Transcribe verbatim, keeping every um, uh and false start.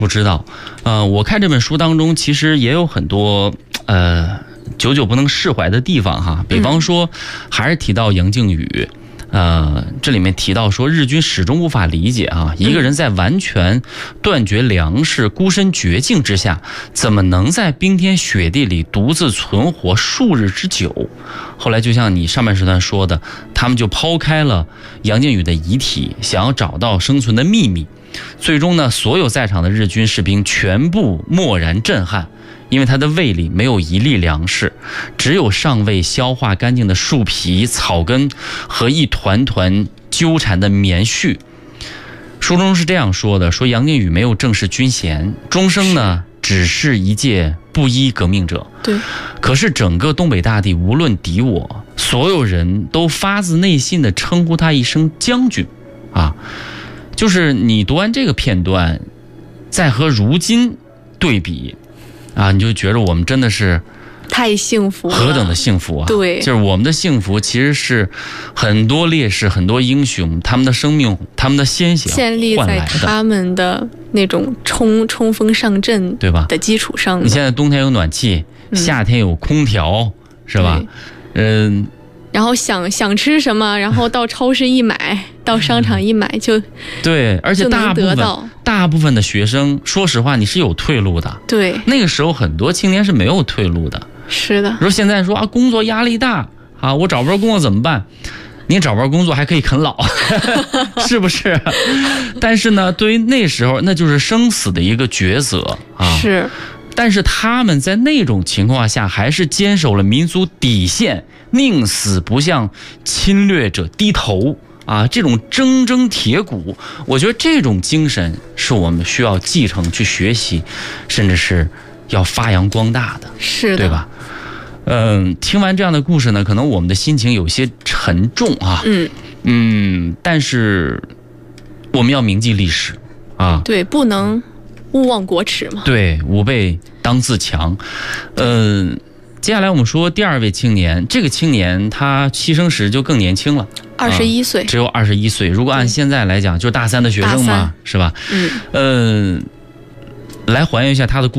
不知道，呃，我看这本书当中其实也有很多呃久久不能释怀的地方哈，比方说还是提到杨靖宇。呃，这里面提到说，日军始终无法理解啊，一个人在完全断绝粮食、孤身绝境之下，怎么能在冰天雪地里独自存活数日之久？后来就像你上半时段说的，他们就抛开了杨靖宇的遗体，想要找到生存的秘密。最终呢，所有在场的日军士兵全部默然震撼。因为他的胃里没有一粒粮食，只有尚未消化干净的树皮、草根和一团团纠缠的棉絮。书中是这样说的：说杨靖宇没有正式军衔，终生呢只是一介布衣革命者。 对。 可是整个东北大地无论敌我，所有人都发自内心的称呼他一声将军啊。就是你读完这个片段，再和如今对比。啊，你就觉得我们真的是太幸福了， 何等的幸福啊！ 对， 就是我们的幸福其实是很多烈士、很多英雄他们的生命、他们的鲜血建立在他们的那种冲冲锋上阵对吧的基础上。 你现在冬天有暖气，嗯、夏天有空调，是吧？嗯。 然后想想吃什么，然后到超市一买，到商场一买就对，而且大部分大部分的学生，说实话，你是有退路的。 对， 那个时候很多青年是没有退路的。 是的。 说现在说啊，工作压力大啊，我找不着工作怎么办？你找不着工作还可以啃老，是不是？但是呢，对于那时候，那就是生死的一个抉择啊。 是。 但是他们在那种情况下，还是坚守了民族底线，宁死不向侵略者低头啊！这种铮铮铁骨，我觉得这种精神是我们需要继承、去学习，甚至是要发扬光大的， 是的， 对吧？嗯，听完这样的故事呢，可能我们的心情有些沉重啊。 嗯嗯，但是我们要铭记历史啊， 对，不能勿忘国耻嘛。 对，吾辈当自强。嗯、呃，接下来我们说第二位青年，这个青年他牺牲时就更年轻了， 二十一岁， 只有二十一岁。如果按现在来讲，就是大三的学生嘛，是吧？ 嗯， 呃，来还原一下他的故事。